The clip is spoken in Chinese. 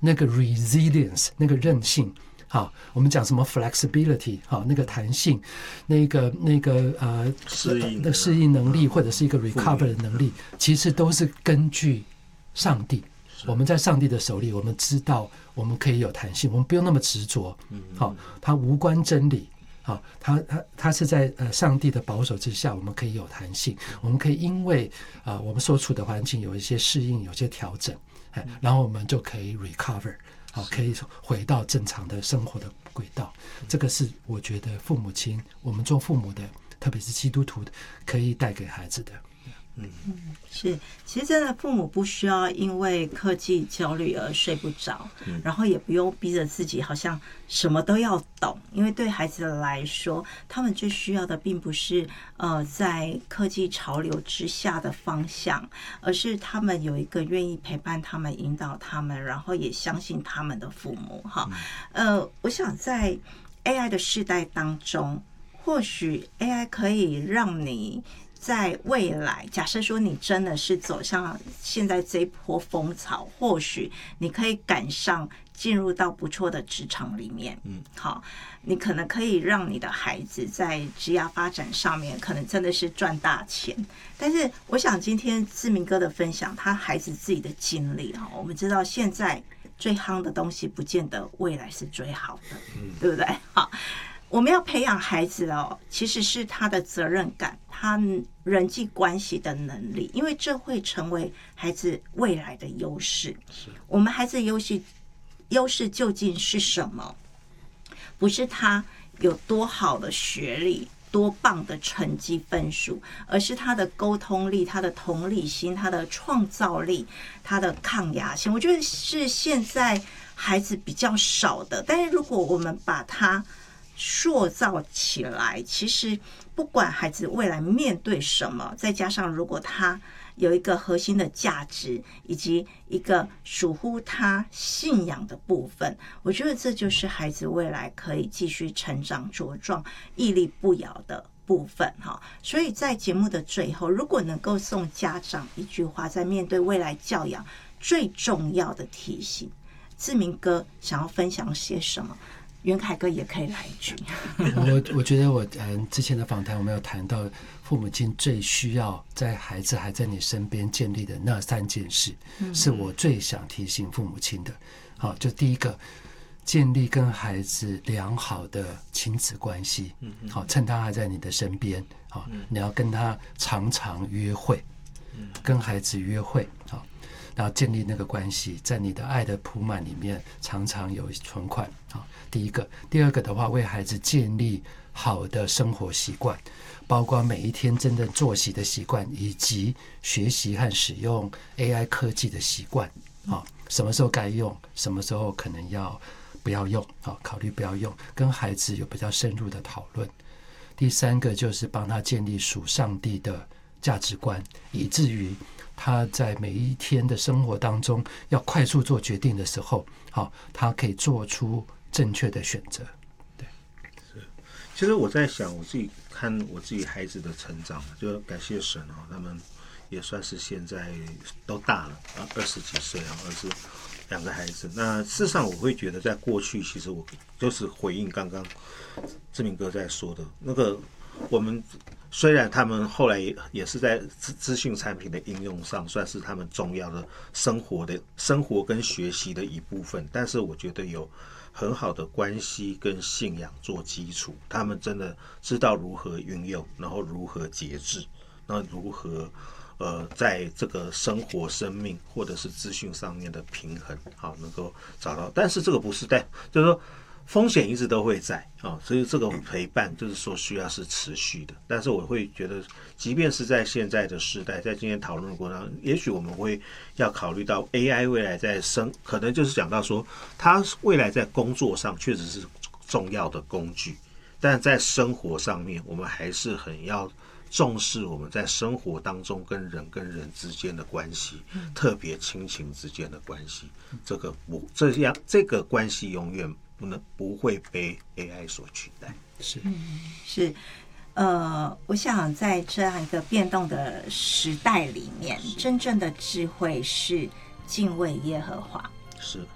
那个 resilience 那个韧性。好，我们讲什么 flexibility 好，那个弹性，那个适应能力，或者是一个 recover 的能力，其实都是根据上帝。我们在上帝的手里，我们知道我们可以有弹性，我们不用那么执着。好，它无关真理。好，它是在上帝的保守之下，我们可以有弹性，我们可以因为我们所处的环境有一些适应，有一些调整，然后我们就可以 recover。好，可以回到正常的生活的轨道。这个是我觉得父母亲，我们做父母的，特别是基督徒的，可以带给孩子的。 是，其实真的父母不需要因为科技焦虑而睡不着，然后也不用逼着自己好像什么都要懂，因为对孩子来说，他们最需要的并不是在科技潮流之下的方向，而是他们有一个愿意陪伴他们、引导他们，然后也相信他们的父母哈。我想在 AI 的世代当中，或许 AI 可以让你在未来，假设说你真的是走向现在这一波风潮，或许你可以赶上进入到不错的职场里面。好，你可能可以让你的孩子在职业发展上面可能真的是赚大钱。但是我想今天志明哥的分享，他孩子自己的经历哈，我们知道现在最夯的东西不见得未来是最好的，对不对？好，我们要培养孩子其实是他的责任感，他人际关系的能力，因为这会成为孩子未来的优势。我们孩子的优势究竟是什么？不是他有多好的学历、多棒的成绩分数，而是他的沟通力、他的同理心、他的创造力、他的抗压性。我觉得是现在孩子比较少的，但是如果我们把它塑造起来，其实不管孩子未来面对什么，再加上如果他有一个核心的价值，以及一个属乎他信仰的部分，我觉得这就是孩子未来可以继续成长茁壮、屹立不摇的部分哈。所以在节目的最后，如果能够送家长一句话，在面对未来教养最重要的提醒，志明哥想要分享些什么？袁凯哥也可以来一句。 我觉得我之前的访谈我们有谈到，父母亲最需要在孩子还在你身边建立的那3件事，是我最想提醒父母亲的。好，就第一个，建立跟孩子良好的亲子关系。好，趁他还在你的身边，好，你要跟他常常约会，跟孩子约会，好，然后建立那个关系，在你的爱的铺满里面常常有存款。好，第一个。第二个的话，为孩子建立好的生活习惯，包括每一天真正作息的习惯，以及学习和使用 AI 科技的习惯。好，什么时候该用，什么时候可能要不要用，好，考虑不要用，跟孩子有比较深入的讨论。第三个就是帮他建立属上帝的价值观，以至于他在每一天的生活当中要快速做决定的时候，好，他可以做出正确的选择。对， 是。其实我在想，我自己看我自己孩子的成长，就感谢神他们也算是现在都大了，20几岁2个孩子。那事实上，我会觉得在过去，其实我就是回应刚刚志明哥在说的那个，我们虽然他们后来也是在资讯产品的应用上，算是他们重要的生活跟学习的一部分，但是我觉得有很好的关系跟信仰做基础，他们真的知道如何运用，然后如何节制，然后如何在这个生活、生命或者是资讯上面的平衡，好能够找到。但是这个不是就是说风险一直都会在所以这个陪伴就是说需要是持续的。但是我会觉得，即便是在现在的时代，在今天讨论的过程中，也许我们会要考虑到 AI 未来在可能就是讲到说，它未来在工作上确实是重要的工具，但在生活上面，我们还是很要重视我们在生活当中跟人之间的关系，特别亲情之间的关系，这个关系永远不会被 AI 所取代。 是，我想在这样一个变动的时代里面，真正的智慧是敬畏耶和华。 是，